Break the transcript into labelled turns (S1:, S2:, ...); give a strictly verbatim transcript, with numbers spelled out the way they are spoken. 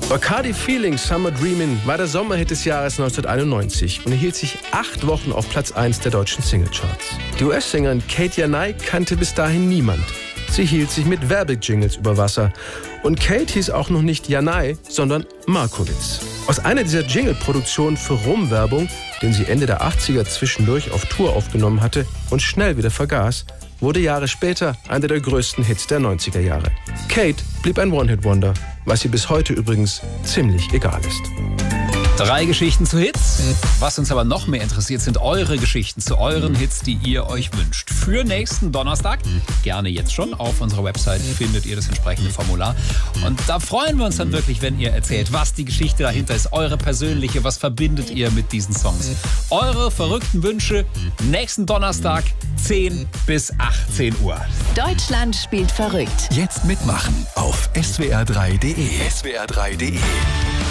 S1: Bacardi Feeling Summer Dreamin' war der Sommerhit des Jahres neunzehnhunderteinundneunzig und hielt sich acht Wochen auf Platz eins der deutschen Singlecharts. Die U S-Sängerin Kate Yanai kannte bis dahin niemand. Sie hielt sich mit Werbejingles über Wasser. Und Kate hieß auch noch nicht Yanai, sondern Markowitz. Aus einer dieser Jingle-Produktionen für Rum-Werbung, den sie Ende der achtziger zwischendurch auf Tour aufgenommen hatte und schnell wieder vergaß, wurde Jahre später einer der größten Hits der neunziger Jahre. Kate blieb ein One-Hit-Wonder, was ihr bis heute übrigens ziemlich egal ist.
S2: Drei Geschichten zu Hits. Was uns aber noch mehr interessiert, sind eure Geschichten zu euren Hits, die ihr euch wünscht. Für nächsten Donnerstag, gerne jetzt schon, auf unserer Website findet ihr das entsprechende Formular. Und da freuen wir uns dann wirklich, wenn ihr erzählt, was die Geschichte dahinter ist, eure persönliche, was verbindet ihr mit diesen Songs. Eure verrückten Wünsche nächsten Donnerstag, zehn bis achtzehn Uhr.
S3: Deutschland spielt verrückt.
S4: Jetzt mitmachen auf S W R drei punkt de. S W R drei punkt de.